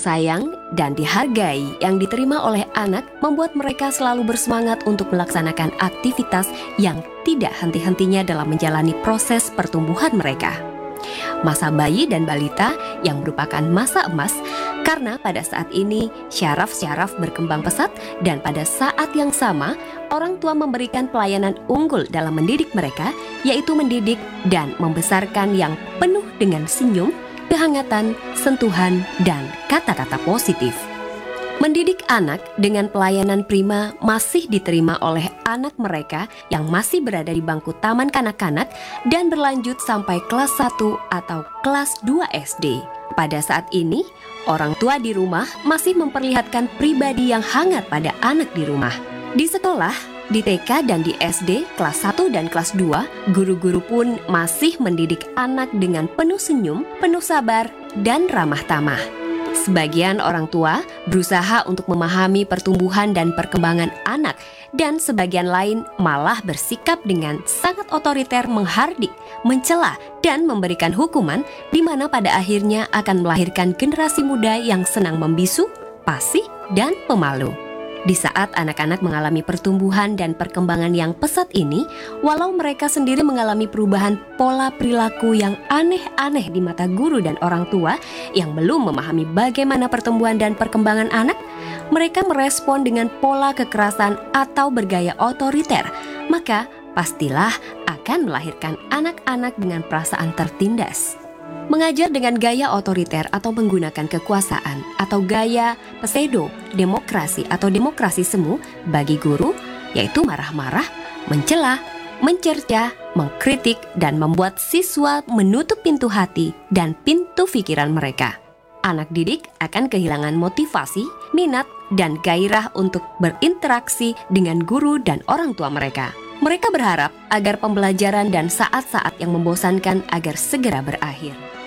sayang dan dihargai yang diterima oleh anak membuat mereka selalu bersemangat untuk melaksanakan aktivitas yang tidak henti-hentinya dalam menjalani proses pertumbuhan mereka. Masa bayi dan balita yang merupakan masa emas karena pada saat ini syaraf-syaraf berkembang pesat dan pada saat yang sama orang tua memberikan pelayanan unggul dalam mendidik mereka, yaitu mendidik dan membesarkan yang penuh dengan senyum, kehangatan, sentuhan, dan kata-kata positif. Mendidik anak dengan pelayanan prima masih diterima oleh anak mereka yang masih berada di bangku taman kanak-kanak dan berlanjut sampai kelas 1 atau kelas 2 SD. Pada saat ini, orang tua di rumah masih memperlihatkan pribadi yang hangat pada anak di rumah. Di sekolah, di TK dan di SD kelas 1 dan kelas 2, guru-guru pun masih mendidik anak dengan penuh senyum, penuh sabar, dan ramah tamah. Sebagian orang tua berusaha untuk memahami pertumbuhan dan perkembangan anak, dan sebagian lain malah bersikap dengan sangat otoriter, menghardik, mencela, dan memberikan hukuman, di mana pada akhirnya akan melahirkan generasi muda yang senang membisu, fasih, dan pemalu. Di saat anak-anak mengalami pertumbuhan dan perkembangan yang pesat ini, walau mereka sendiri mengalami perubahan pola perilaku yang aneh-aneh di mata guru dan orang tua yang belum memahami bagaimana pertumbuhan dan perkembangan anak, mereka merespon dengan pola kekerasan atau bergaya otoriter, maka pastilah akan melahirkan anak-anak dengan perasaan tertindas. Mengajar dengan gaya otoriter atau menggunakan kekuasaan atau gaya pseudo demokrasi atau demokrasi semu bagi guru, yaitu marah-marah, mencela, mencerca, mengkritik, dan membuat siswa menutup pintu hati dan pintu pikiran mereka. Anak didik akan kehilangan motivasi, minat, dan gairah untuk berinteraksi dengan guru dan orang tua mereka. Mereka berharap agar pembelajaran dan saat-saat yang membosankan agar segera berakhir.